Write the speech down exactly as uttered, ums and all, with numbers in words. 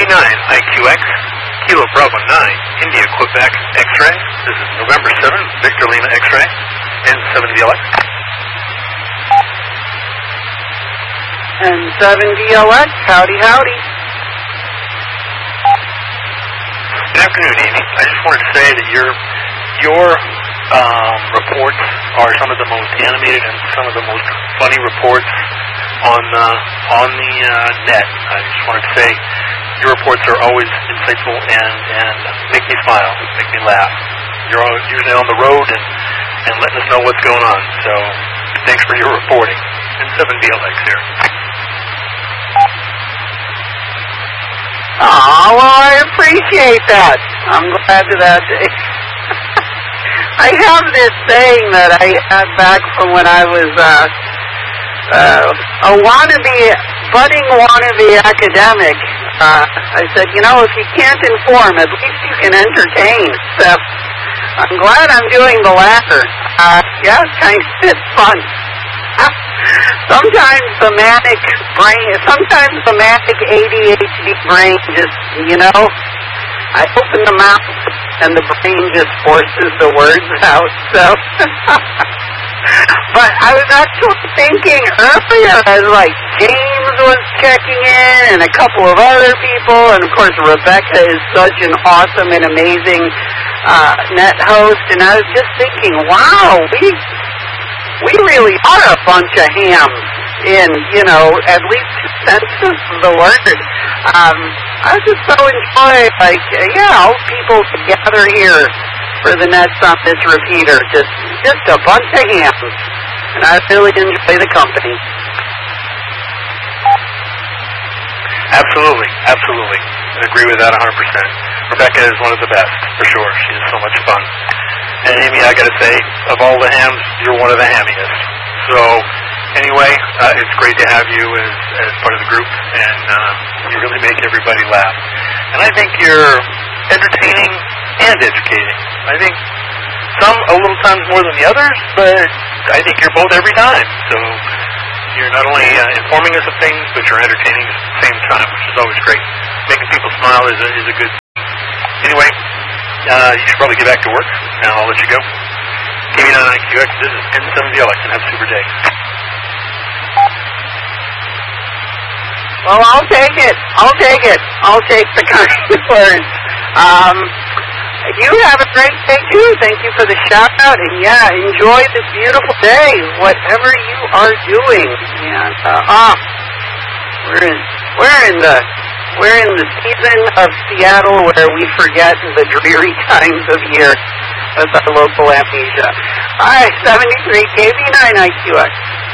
nine I Q X, Kilo Bravo nine, India, Quebec, X-ray. This is November seventh, Victor Lima X-ray, and seven V L X. And seven V L X, howdy, howdy. Good afternoon, Amy. I just wanted to say that your your um, reports are some of the most animated and some of the most funny reports on uh, on the uh, net. I just wanted to say your reports are always insightful and, and make me smile, make me laugh. You're usually on the road and, and letting us know what's going on. So thanks for your reporting. And seven V L X here. Oh, well, I appreciate that. I'm glad to that. I have this saying that I had back from when I was uh, uh, a wannabe, budding wannabe academic. Uh, I said, you know, if you can't inform, at least you can entertain. So I'm glad I'm doing the latter. Uh, yeah, it's kind of it's fun. Sometimes the manic brain, sometimes the manic A D H D brain just, you know, I open the mouth and the brain just forces the words out. So, but I was actually thinking earlier, I was like, James was checking in and a couple of other people, and of course Rebecca is such an awesome and amazing uh, net host, and I was just thinking, wow, we we really are a bunch of hams in, you know, at least two senses of the word. Um, I just so enjoy, like, yeah, all people together here for the Net Summit repeater. Just, just a bunch of hams. And I really enjoy the company. Absolutely, absolutely. I agree with that one hundred percent. Rebecca is one of the best, for sure. She is so much fun. And Amy, I got to say, of all the hams, you're one of the hammiest. So, anyway, uh, it's great to have you as, as part of the group, and uh, you really make everybody laugh. And I think you're entertaining and educating. I think some a little times more than the others, but I think you're both every time. So you're not only uh, informing us of things, but you're entertaining us at the same time, which is always great. Making people smile is a, is a good thing. Anyway, uh, you should probably get back to work, and I'll let you go. K B nine I Q X, this is N seven V L X, and have a super day. Well, I'll take it. I'll take it. I'll take the kind words. Um, you have a great day, too. Thank you for the shout-out. And, yeah, enjoy this beautiful day, whatever you are doing. And, uh, ah, we're in, we're in the, we're in the season of Seattle where we forget the dreary times of year with our local amnesia. All right, seventy-three K B nine I Q X.